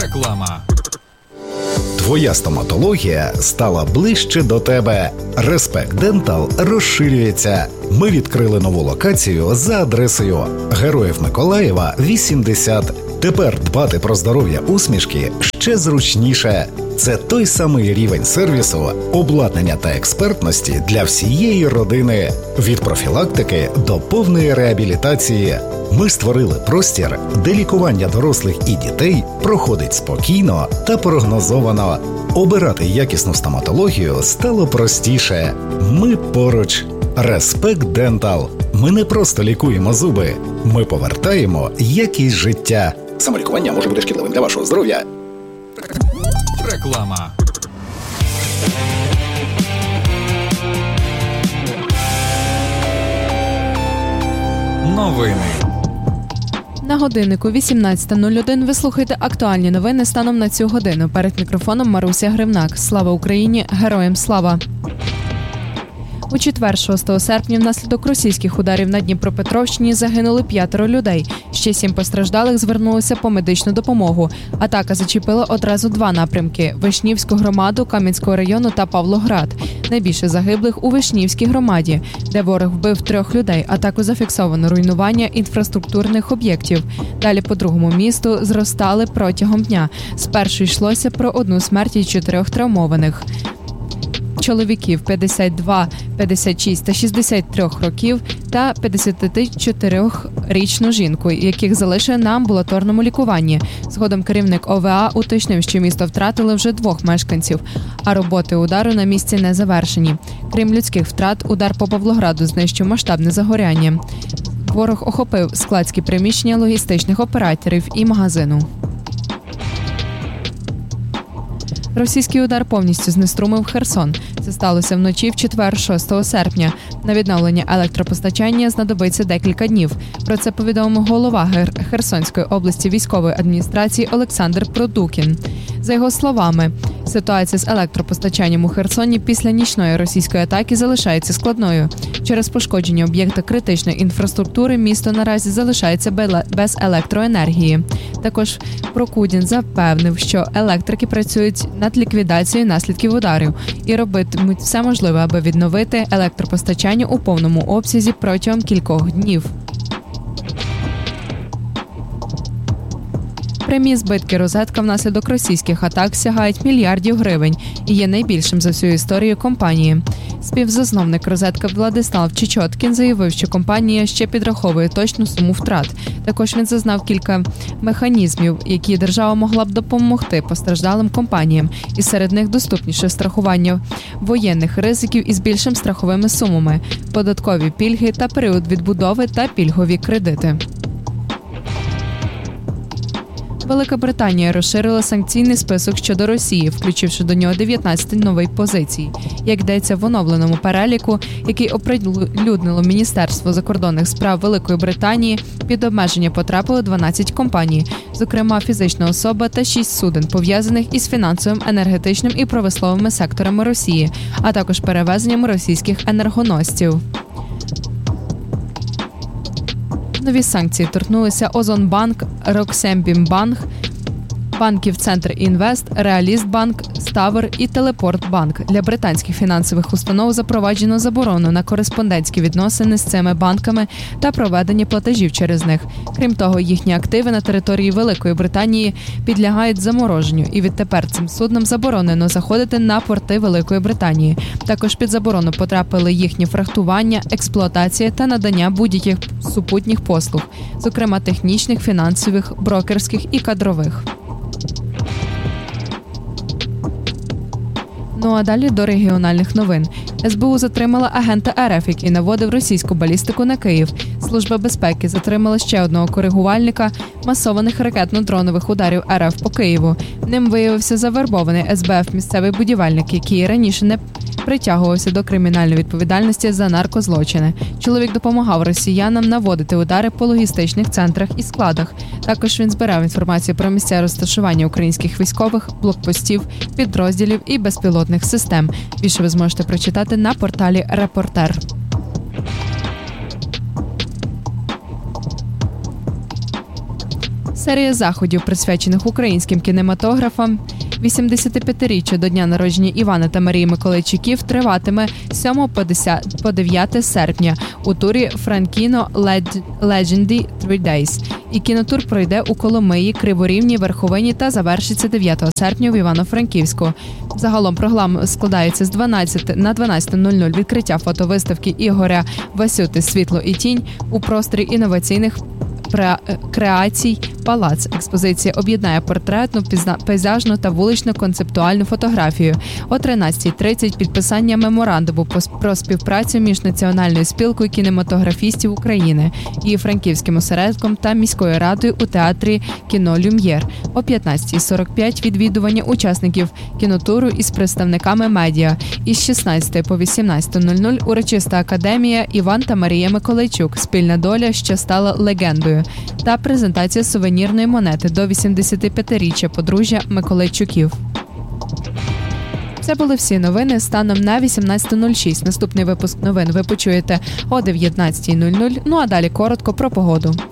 Реклама. Твоя стоматологія стала ближче до тебе. Респект Дентал розширюється. Ми відкрили нову локацію за адресою Героїв Миколаєва, 80. Тепер дбати про здоров'я усмішки ще зручніше. Це той самий рівень сервісу, обладнання та експертності для всієї родини. Від профілактики до повної реабілітації. Ми створили простір, де лікування дорослих і дітей проходить спокійно та прогнозовано. Обирати якісну стоматологію стало простіше. Ми поруч. Респект Дентал. Ми не просто лікуємо зуби. Ми повертаємо якість життя. Самолікування може бути шкідливим для вашого здоров'я. Реклама. Новини. На годиннику 18:01 ви слухаєте актуальні новини станом на цю годину. Перед мікрофоном Маруся Гривнак. Слава Україні! Героям слава! У четвер, 6 серпня, внаслідок російських ударів на Дніпропетровщині загинули 5 людей. Ще 7 постраждалих звернулися по медичну допомогу. Атака зачепила одразу 2 напрямки – Вишнівську громаду Кам'янського району та Павлоград. Найбільше загиблих у Вишнівській громаді, де ворог вбив 3 людей, а також зафіксовано руйнування інфраструктурних об'єктів. Далі по другому місту зростали протягом дня. Спершу йшлося про 1 смерть і 4 травмованих. Чоловіків 52, 56 та 63 років та 54-річну жінку, яких залишили на амбулаторному лікуванні. Згодом керівник ОВА уточнив, що місто втратили вже 2 мешканців, а роботи удару на місці не завершені. Крім людських втрат, удар по Павлограду знищив масштабне загоряння. Ворог охопив складські приміщення логістичних операторів і магазину. Російський удар повністю знеструмив Херсон. Це сталося вночі в четвер, 6 серпня. На відновлення електропостачання знадобиться декілька днів. Про це повідомив голова Херсонської області військової адміністрації Олександр Продукін. За його словами, ситуація з електропостачанням у Херсоні після нічної російської атаки залишається складною. Через пошкодження об'єкта критичної інфраструктури місто наразі залишається без електроенергії. Також Прокудін запевнив, що електрики працюють над ліквідацією наслідків ударів і робитимуть все можливе, аби відновити електропостачання у повному обсязі протягом кількох днів. Прямі збитки розетка внаслідок російських атак сягають мільярдів гривень і є найбільшим за всю історію компанії. Співзасновник розетка Владислав Чечоткін заявив, що компанія ще підраховує точну суму втрат. Також він зазнав кілька механізмів, які держава могла б допомогти постраждалим компаніям, і серед них доступніше страхування воєнних ризиків із більшим страховими сумами, податкові пільги та період відбудови та пільгові кредити. Велика Британія розширила санкційний список щодо Росії, включивши до нього 19 нових позицій. Як йдеться в оновленому переліку, який оприлюднило Міністерство закордонних справ Великої Британії, під обмеження потрапили 12 компаній, зокрема фізична особа та 6 суден, пов'язаних із фінансовим, енергетичним і промисловими секторами Росії, а також перевезенням російських енергоносців. Нові санкції торкнулися Озонбанк, Роксембімбанк, банків Центр Інвест, Реалістбанк, Ставр і Телепортбанк. Для британських фінансових установ запроваджено заборону на кореспондентські відносини з цими банками та проведення платежів через них. Крім того, їхні активи на території Великої Британії підлягають замороженню, і відтепер цим суднам заборонено заходити на порти Великої Британії. Також під заборону потрапили їхні фрахтування, експлуатація та надання будь-яких супутніх послуг, зокрема технічних, фінансових, брокерських і кадрових. Ну а далі до регіональних новин. СБУ затримала агента РФ, який наводив російську балістику на Київ. Служба безпеки затримала ще одного коригувальника масованих ракетно-дронових ударів РФ по Києву. Ним виявився завербований СБФ місцевий будівельник, який раніше не притягувався до кримінальної відповідальності за наркозлочини. Чоловік допомагав росіянам наводити удари по логістичних центрах і складах. Також він збирав інформацію про місця розташування українських військових, блокпостів, підрозділів і безпілотних систем. Більше ви зможете прочитати на порталі «Репортер». Серія заходів, присвячених українським кінематографам, 85-річчю до дня народження Івана та Марії Миколайчуків триватиме з 7 по 9 серпня у турі Франкіно Legendi 3 Days. І кінотур пройде у Коломиї, Криворівні, Верховині та завершиться 9 серпня в Івано-Франківську. Загалом програма складається з 12 на 12:00 відкриття фотовиставки Ігоря Васюти «Світло і тінь» у просторі інноваційних креацій «Палац». Експозиція об'єднає портретну, пейзажну та вулично-концептуальну фотографію. О 13:30 підписання меморандуму про співпрацю між Національною спілкою кінематографістів України і Франківським осередком та міською радою у театрі «Кіно Люм'єр». О 15:45 відвідування учасників кінотуру із представниками медіа. Із 16 по 18:00 урочиста академія «Іван та Марія Миколайчук. Спільна доля, що стала легендою» та презентація сувенірної монети до 85-річчя подружжя Миколайчуків. Це були всі новини станом на 18:06. Наступний випуск новин ви почуєте о 19:00. Ну а далі коротко про погоду.